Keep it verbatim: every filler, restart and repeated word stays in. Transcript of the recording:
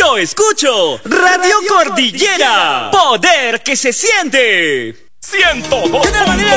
Yo escucho Radio Cordillera. Poder que se siente. ciento dos punto